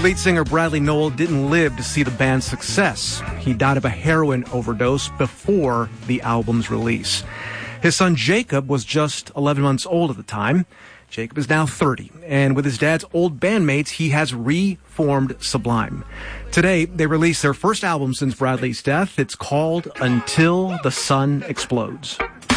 lead singer Bradley Nowell didn't live to see the band's success. He died of a heroin overdose before the album's release. His son Jacob was just 11 months old at the time. Jacob is now 30, and with his dad's old bandmates, he has reformed Sublime. Today, they released their first album since Bradley's death. It's called Until the Sun Explodes.